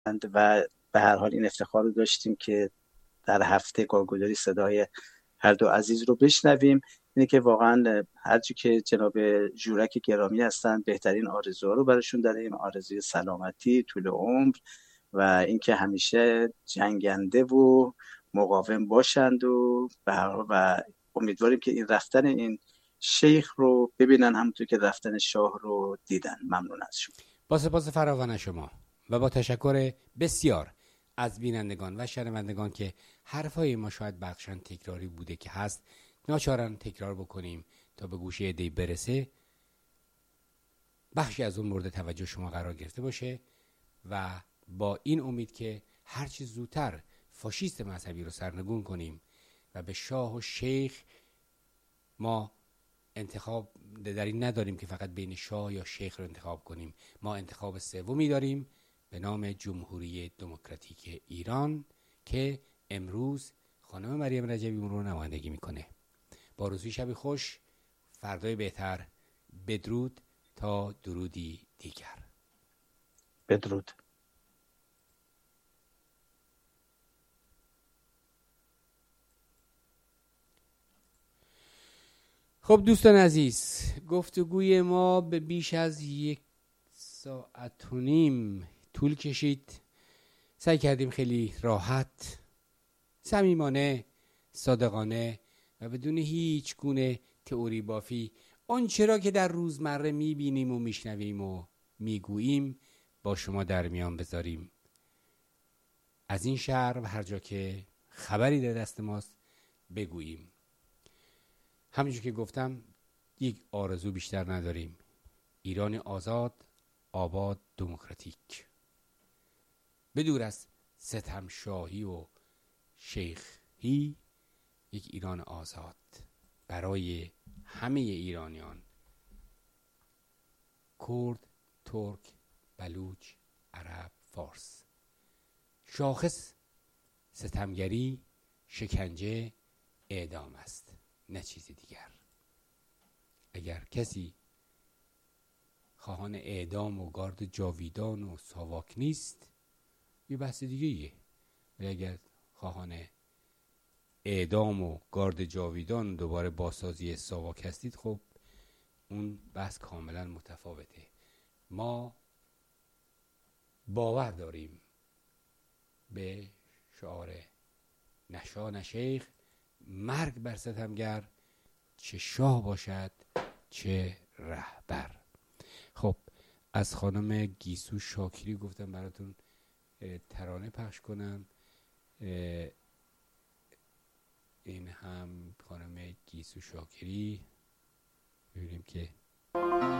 و به هر حال این افتخار رو داشتیم که در هفته کارگزاری صدای هر دو عزیز رو بشنویم. اینه که واقعا هرچی که جناب ژورک گرامی هستن بهترین آرزوها رو براشون داریم، آرزوی سلامتی، طول عمر و اینکه همیشه جنگنده و مقاوم باشند و امیدواریم که این رفتن این شیخ رو ببینن همونطور که رفتن شاه رو دیدن. ممنون از شما. با سپاس فراوان شما و با تشکر بسیار از بینندگان و شنوندگان که حرفای ما شاید بخشن تکراری بوده که هست، ناچارن تکرار بکنیم تا به گوشه عده‌ای برسه، بخشی از اون مورد توجه شما قرار گرفته باشه و با این امید که هرچی زودتر فاشیست مذهبی رو سرنگون کنیم و به شاه و شیخ، ما انتخاب در این نداریم که فقط بین شاه یا شیخ رو انتخاب کنیم، ما انتخاب سومی داریم به نام جمهوری دموکراتیک ایران که امروز خانم مریم رجبی اون رو نمایندگی میکنه. با آرزوی شب خوش، فردای بهتر. بدرود تا درودی دیگر. بدرود. خب دوستان عزیز، گفتگوی ما به بیش از 1.5 ساعت طول کشید. سعی کردیم خیلی راحت، صمیمانه، صادقانه و بدون هیچ گونه تئوری بافی اون چرا که در روزمره میبینیم و میشنویم و میگوییم با شما در میان بذاریم. از این شهر و هر جا که خبری در دست ماست بگوییم. همونجور که گفتم یک آرزو بیشتر نداریم: ایران آزاد، آباد، دموکراتیک، بدور از ستم شاهی و شیخی. یک ایران آزاد برای همه ایرانیان، کرد، ترک، بلوچ، عرب، فارس. شاخص ستمگری، شکنجه، اعدام است، نه چیزی دیگر. اگر کسی خواهان اعدام و گارد جاویدان و ساواک نیست، یه بحث دیگه ایه. ولی اگر خواهان اعدام و گارد جاویدان دوباره بازسازی ساواک هستید، خب اون بحث کاملا متفاوته. ما باور داریم به شعار نشا نه شیخ، مرگ بر ستمگر، چه شاه باشد چه رهبر. خب از خانم گیسو شاکری گفتم براتون ترانه پخش کنم. این هم خانم گیسو شاکری، ببینیم که